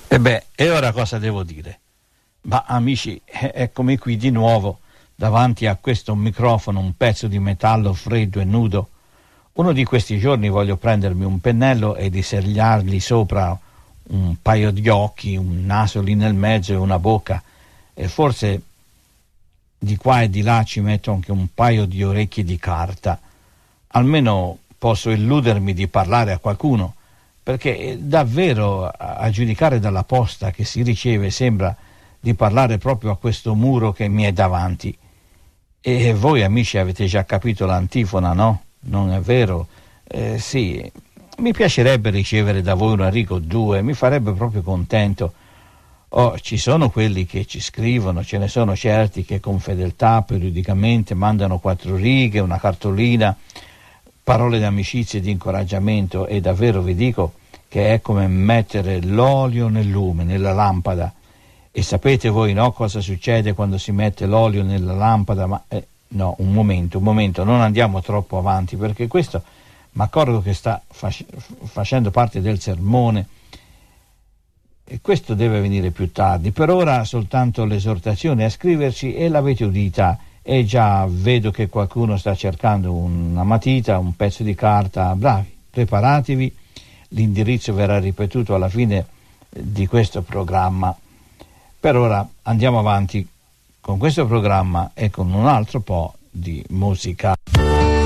E ora cosa devo dire? Ma amici, eccomi qui di nuovo davanti a questo microfono, un pezzo di metallo freddo e nudo. Uno di questi giorni voglio prendermi un pennello e disegnargli sopra un paio di occhi, un naso lì nel mezzo e una bocca, e forse di qua e di là ci metto anche un paio di orecchie di carta. Almeno posso illudermi di parlare a qualcuno, perché davvero, a giudicare dalla posta che si riceve, sembra di parlare proprio a questo muro che mi è davanti. E voi amici avete già capito l'antifona, no? Non è vero? Sì, mi piacerebbe ricevere da voi una riga o due, mi farebbe proprio contento. Oh, ci sono quelli che ci scrivono, ce ne sono certi che con fedeltà periodicamente mandano 4 righe, una cartolina, parole di amicizia e di incoraggiamento, e davvero vi dico che è come mettere l'olio nel lume, nella lampada. E sapete voi, no, cosa succede quando si mette l'olio nella lampada? Ma no, un momento, non andiamo troppo avanti, perché questo mi accorgo che sta facendo parte del sermone, e questo deve venire più tardi. Per ora soltanto l'esortazione a scriverci, e l'avete udita, e già vedo che qualcuno sta cercando una matita, un pezzo di carta. Bravi, preparatevi, l'indirizzo verrà ripetuto alla fine di questo programma. Per ora andiamo avanti con questo programma e con un altro po' di musica.